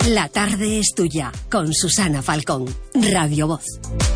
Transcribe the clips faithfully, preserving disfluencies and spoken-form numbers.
La tarde es tuya, con Susana Falcón, Radio Voz.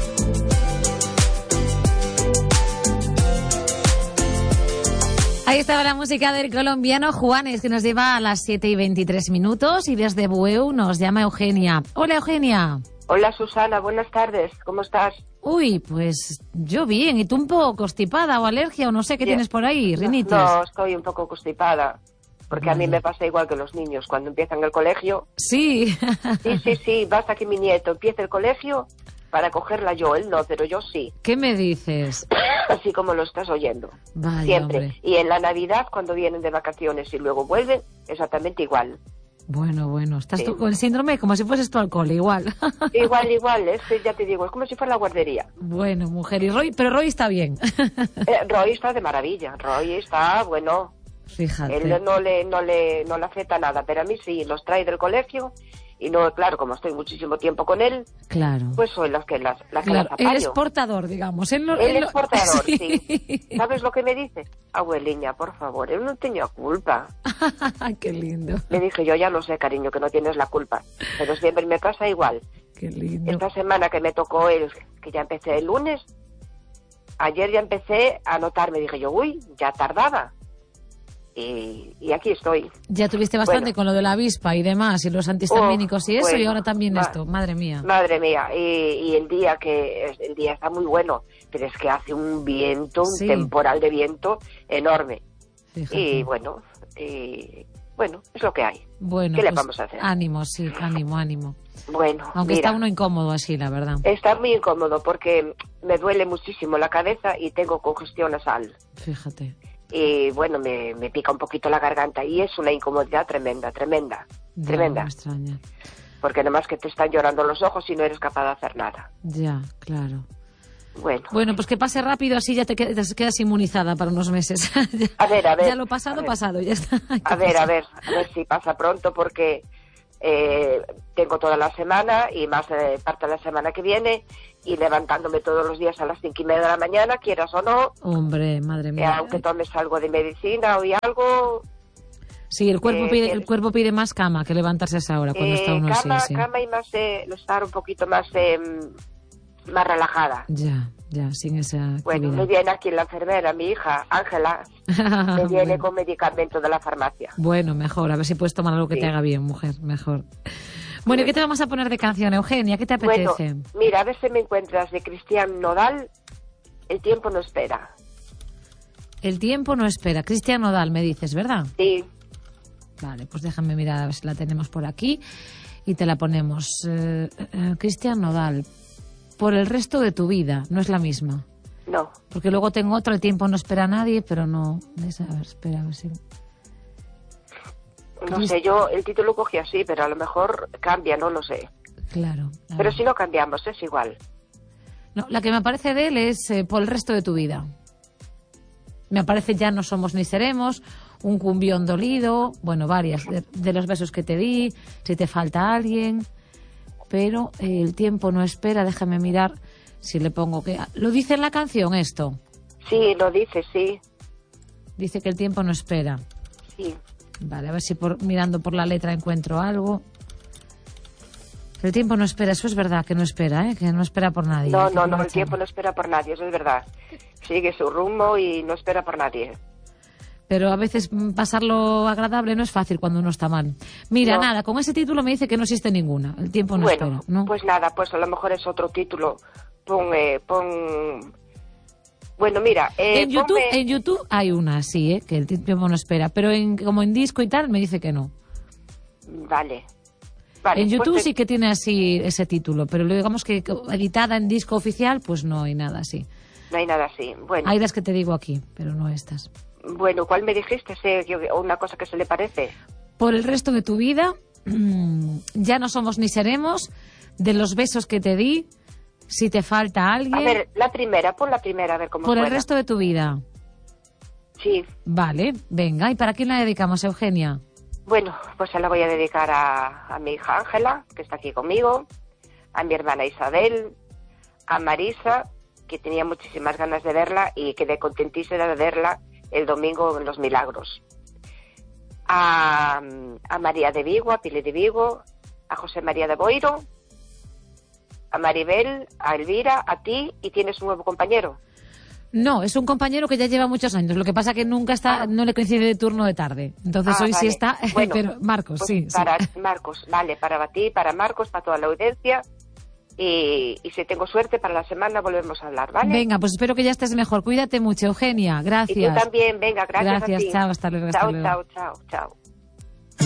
Ahí estaba la música del colombiano Juanes, que nos lleva a las siete y veintitrés minutos, y desde Bueu nos llama Eugenia. Hola, Eugenia. Hola, Susana, buenas tardes, ¿cómo estás? Uy, pues yo bien, y tú un poco constipada o alergia o no sé qué Bien. Tienes por ahí, rinitis. No, estoy un poco constipada, porque vale. A mí me pasa igual que los niños, cuando empiezan el colegio. Sí. Sí, sí, sí, basta que mi nieto empiece el colegio para cogerla yo, él no, pero yo sí. ¿Qué me dices? Así como lo estás oyendo. Vaya, siempre. hombre. Y en la Navidad, cuando vienen de vacaciones y luego vuelven, exactamente igual. Bueno, bueno, estás Sí. tú con el síndrome como si fueses tu alcohol, igual. Igual, igual, es que ya te digo, es como si fuera la guardería. Bueno, mujer, y Roy, pero Roy está bien. Eh, Roy está de maravilla, Roy está, bueno, Fíjate. él no le, no le, no le afecta nada, pero a mí sí, los trae del colegio y no, claro, como estoy muchísimo tiempo con él, Claro. pues soy la que las, la que Claro, las él apaño. es portador, digamos. Él, no, Él no- es portador, Sí. sí. ¿Sabes lo que me dice? Abueliña, por favor, él no tenía culpa. Qué lindo, Le dije, yo ya lo sé, cariño, que no tienes la culpa, pero siempre me pasa igual. qué lindo. Esta semana que me tocó el, que ya empecé el lunes, ayer ya empecé a notarme, dije yo, uy, ya tardaba. Y, y aquí estoy. Ya tuviste bastante Bueno. con lo de la avispa y demás, y los antihistamínicos y eso, bueno, y ahora también ma- esto. Madre mía. Madre mía, y, y el día que el día está muy bueno, pero es que hace un viento, un Sí. temporal de viento enorme. Fíjate. Y bueno, y bueno, es lo que hay. Bueno, ¿qué le pues, vamos a hacer? Ánimo, sí, ánimo, ánimo. Bueno, Aunque mira, está uno incómodo así, la verdad. está muy incómodo porque me duele muchísimo la cabeza y tengo congestión nasal. Fíjate. Y bueno, me, me pica un poquito la garganta y es una incomodidad tremenda, tremenda, Ya, tremenda. me extraña. Porque nomás que te están llorando los ojos y no eres capaz de hacer nada. Ya, claro. Bueno, Bueno, pues que pase rápido, así ya te quedas, te quedas inmunizada para unos meses. Ya- a ver, a ver. Ya lo pasado, a ver. pasado, ya está. Hay que A ver, a pasar. ver, a ver si pasa pronto porque eh, tengo toda la semana y más eh, parte de la semana que viene y levantándome todos los días a las cinco y media de la mañana, quieras o no, Hombre, madre eh, mía. aunque tomes algo de medicina o y algo, Sí, el cuerpo eh, pide, que- el cuerpo pide más cama que levantarse a esa hora cuando eh, está uno cama, así, sí. cama y más eh, estar un poquito más eh, más relajada. Ya, ya, sin esa Bueno, actividad. me viene aquí la enfermera, mi hija, Ángela, me viene bueno. con medicamento de la farmacia. Bueno, mejor, a ver si puedes tomar algo que Sí. te haga bien, mujer, mejor. Bueno, ¿y qué te vamos a poner de canción, Eugenia? ¿Qué te Bueno, apetece? mira, a ver si me encuentras de Cristian Nodal, El tiempo no espera. El tiempo no espera. Cristian Nodal, me dices, ¿verdad? Sí, Vale, pues déjame mirar a ver si la tenemos por aquí y te la ponemos. Eh, eh, Cristian Nodal, por el resto de tu vida, no es la misma. no. Porque luego tengo otra, El tiempo no espera a nadie, pero no. Esa, a ver, espera, a ver si. No Crist- sé, yo el título cogí así, pero a lo mejor cambia, no lo sé. Claro. a Pero ver. si no cambiamos, es igual. No, la que me aparece de él es eh, Por el resto de tu vida. Me aparece Ya no somos ni seremos, Un cumbión dolido, bueno, varias, de, de los besos que te di, Si te falta alguien, pero eh, El tiempo no espera, déjame mirar si le pongo que... ¿Lo dice en la canción esto? Sí, lo dice, sí, Dice que el tiempo no espera. sí. Vale, a ver si por, mirando por la letra encuentro algo. El tiempo no espera, eso es verdad, que no espera, ¿eh? Que no espera por nadie. No, que no, no, tiene el tiempo chamba. no espera por nadie, eso es verdad. Sigue su rumbo y no espera por nadie. Pero a veces mm, pasarlo agradable no es fácil cuando uno está mal. Mira, No. nada, con ese título me dice que no existe ninguna. El tiempo no bueno, espera, ¿no? pues nada, pues a lo mejor es otro título. Pon, eh, pon... Bueno, mira, eh, en YouTube, ponme- en YouTube hay una, sí, ¿eh? Que el tiempo no espera. Pero en, como en disco y tal, me dice que no. Vale. Vale, en pues YouTube te- sí que tiene así ese título, pero digamos que que editada en disco oficial, pues no hay nada así. No hay nada así. Bueno, Hay las que te digo aquí, pero no estas. bueno, ¿cuál me dijiste? Sé que- una cosa que se le parece. Por el resto de tu vida, Ya no somos ni seremos, De los besos que te di, Si te falta alguien. A ver, la primera, pon la primera, a ver cómo Por el suena. resto de tu vida. Sí, Vale, venga. ¿Y para quién la dedicamos, Eugenia? bueno, pues se la voy a dedicar a, a mi hija Ángela, que está aquí conmigo, a mi hermana Isabel, a Marisa, que tenía muchísimas ganas de verla y quedé contentísima de verla el domingo en Los Milagros. A, a María de Vigo, a Pili de Vigo, a José María de Boiro, a Maribel, a Elvira, a ti, y tienes un nuevo compañero. No, es un compañero que ya lleva muchos años. Lo que pasa que nunca está, ah. no le coincide de turno de tarde. Entonces ah, hoy vale. sí está, bueno, pero Marcos, pues sí. Para sí. Marcos, vale, para ti, para Marcos, para toda la audiencia. Y, y si tengo suerte, para la semana volvemos a hablar, ¿vale? Venga, pues espero que ya estés mejor. Cuídate mucho, Eugenia. Gracias. Y tú también, venga, gracias, gracias a ti. Chao, hasta luego. Hasta chao, luego. chao, chao, chao.